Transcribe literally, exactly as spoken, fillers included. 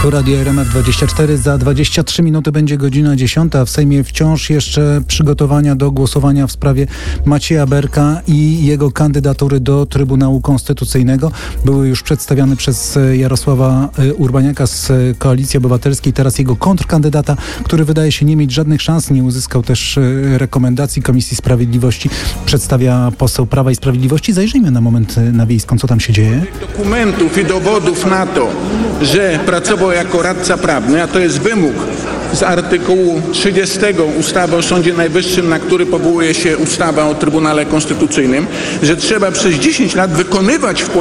Tu Radio R M F dwadzieścia cztery. Za dwadzieścia trzy minuty będzie godzina dziesiąta. W Sejmie wciąż jeszcze przygotowania do głosowania w sprawie Macieja Berka i jego kandydatury do Trybunału Konstytucyjnego. Były już przedstawiane przez Jarosława Urbaniaka z Koalicji Obywatelskiej. Teraz jego kontrkandydata, który wydaje się nie mieć żadnych szans, nie uzyskał też rekomendacji Komisji Sprawiedliwości, przedstawia poseł Prawa i Sprawiedliwości. Zajrzyjmy na moment na Wiejską, co tam się dzieje. Dokumentów i dowodów na to, że pracował jako radca prawny, a to jest wymóg z artykułu trzydziestego ustawy o Sądzie Najwyższym, na który powołuje się ustawa o Trybunale Konstytucyjnym, że trzeba przez dziesięć lat wykonywać w